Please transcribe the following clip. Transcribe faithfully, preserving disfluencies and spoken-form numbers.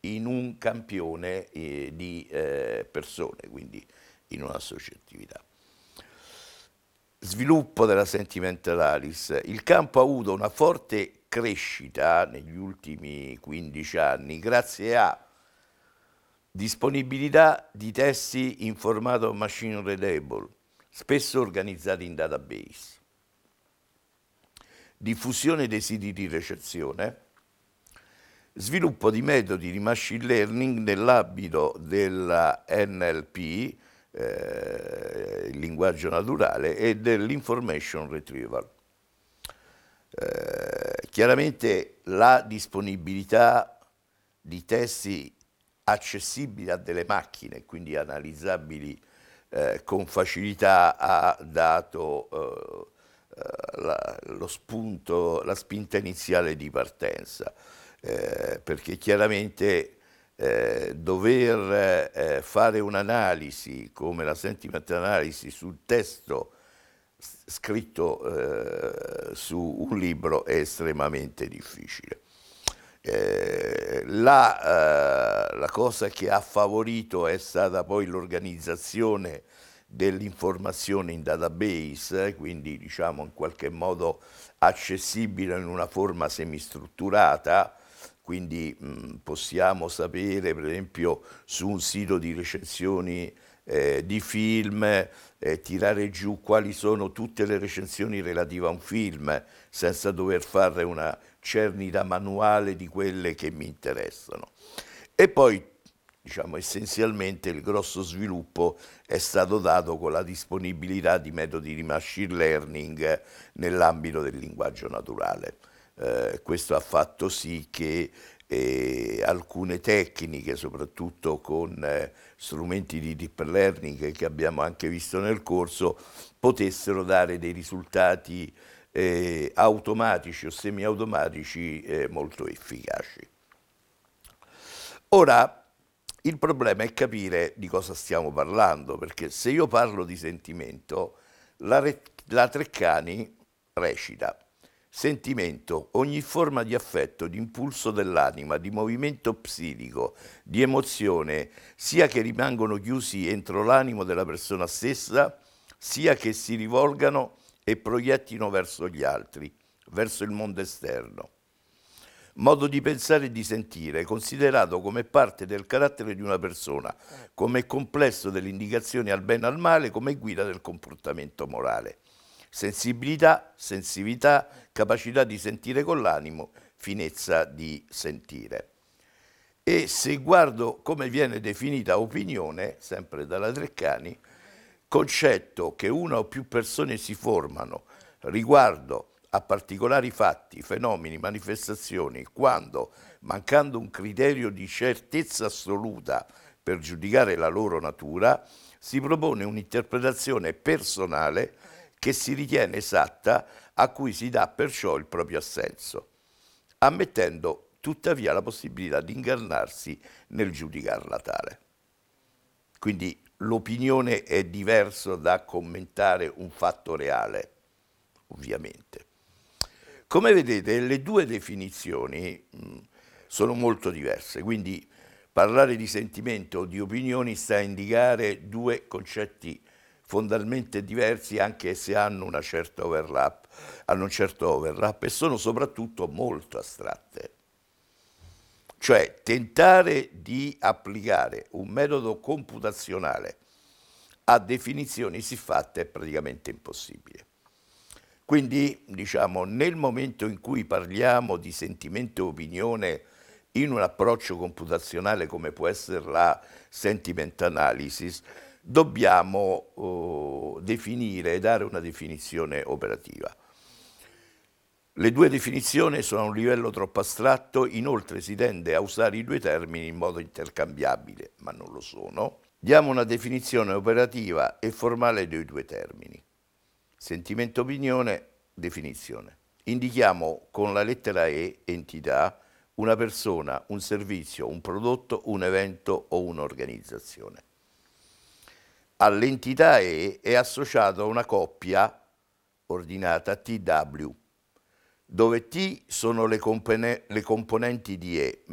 in un campione eh, di eh, persone, quindi in una associatività. Sviluppo della sentiment analysis. Il campo ha avuto una forte crescita negli ultimi quindici anni grazie a disponibilità di testi in formato machine readable, spesso organizzati in database, diffusione dei siti di recensione, sviluppo di metodi di machine learning nell'ambito della N L P, eh, il linguaggio naturale, e dell'information retrieval. Eh, chiaramente la disponibilità di testi accessibili a delle macchine, quindi analizzabili eh, con facilità, ha dato eh, la, lo spunto, la spinta iniziale di partenza, eh, perché chiaramente eh, dover eh, fare un'analisi come la sentiment analysis sul testo scritto eh, su un libro è estremamente difficile. Eh, la, eh, la cosa che ha favorito è stata poi l'organizzazione dell'informazione in database, eh, quindi diciamo in qualche modo accessibile in una forma semistrutturata, quindi mh, possiamo sapere per esempio su un sito di recensioni eh, di film, eh, tirare giù quali sono tutte le recensioni relative a un film senza dover fare una cernita manuale di quelle che mi interessano. E poi, diciamo, essenzialmente il grosso sviluppo è stato dato con la disponibilità di metodi di machine learning nell'ambito del linguaggio naturale. Eh, questo ha fatto sì che eh, alcune tecniche, soprattutto con eh, strumenti di deep learning che abbiamo anche visto nel corso, potessero dare dei risultati eh, automatici o semiautomatici eh, molto efficaci. Ora, il problema è capire di cosa stiamo parlando, perché se io parlo di sentimento, la, la Treccani recita: sentimento, ogni forma di affetto, di impulso dell'anima, di movimento psichico, di emozione, sia che rimangono chiusi entro l'animo della persona stessa, sia che si rivolgano e proiettino verso gli altri, verso il mondo esterno. Modo di pensare e di sentire, considerato come parte del carattere di una persona, come complesso delle indicazioni al bene e al male, come guida del comportamento morale. Sensibilità, sensibilità, capacità di sentire con l'animo, finezza di sentire. E se guardo come viene definita opinione, sempre dalla Treccani, concetto che una o più persone si formano riguardo a particolari fatti, fenomeni, manifestazioni, quando, mancando un criterio di certezza assoluta per giudicare la loro natura, si propone un'interpretazione personale che si ritiene esatta, a cui si dà perciò il proprio assenso, ammettendo tuttavia la possibilità di ingannarsi nel giudicarla tale. Quindi l'opinione è diverso da commentare un fatto reale, ovviamente. Come vedete, le due definizioni mh, sono molto diverse, quindi parlare di sentimento o di opinioni sta a indicare due concetti fondamentalmente diversi, anche se hanno una certa overlap, hanno un certo overlap e sono soprattutto molto astratte. Cioè tentare di applicare un metodo computazionale a definizioni siffatte è praticamente impossibile. Quindi, diciamo, nel momento in cui parliamo di sentimento e opinione in un approccio computazionale come può essere la sentiment analysis, dobbiamo uh, definire e dare una definizione operativa. Le due definizioni sono a un livello troppo astratto, inoltre si tende a usare i due termini in modo intercambiabile, ma non lo sono. Diamo una definizione operativa e formale dei due termini. Sentimento, opinione, definizione. Indichiamo con la lettera E, entità, una persona, un servizio, un prodotto, un evento o un'organizzazione. All'entità E è associata una coppia ordinata T W, dove T sono le, compone- le componenti di E,